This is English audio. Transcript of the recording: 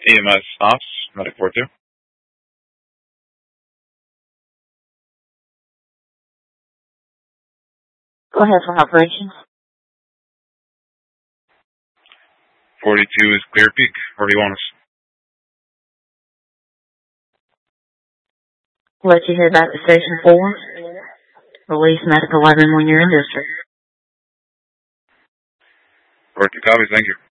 EMS ops, medic 42. Go ahead for operations. 42 is Clear Peak. Where do you want us? Let you head back to Station 4. Release Medic 11 when you're in district. 42 copies, thank you.